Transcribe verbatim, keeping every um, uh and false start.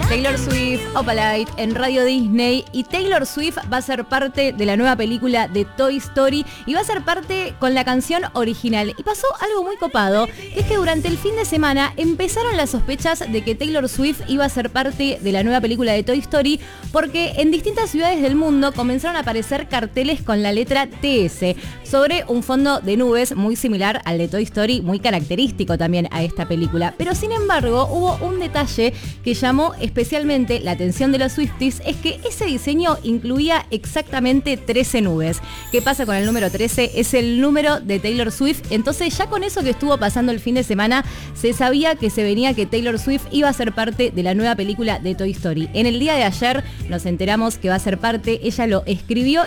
Taylor Swift, Opalite en Radio Disney, y Taylor Swift va a ser parte de la nueva película de Toy Story y va a ser parte con la canción original. Y pasó algo muy copado, que es que durante el fin de semana empezaron las sospechas de que Taylor Swift iba a ser parte de la nueva película de Toy Story, porque en distintas ciudades del mundo comenzaron a aparecer carteles con la letra T S sobre un fondo de nubes muy similar al de Toy Story, muy característico también a esta película. Pero sin embargo hubo un detalle que llamó especialmente la atención de los Swifties, es que ese diseño incluía exactamente trece nubes. ¿Qué pasa con el número trece? Es el número de Taylor Swift. Entonces ya con eso que estuvo pasando el fin de semana, se sabía que se venía que Taylor Swift iba a ser parte de la nueva película de Toy Story. En el día de ayer nos enteramos que va a ser parte, ella lo escribió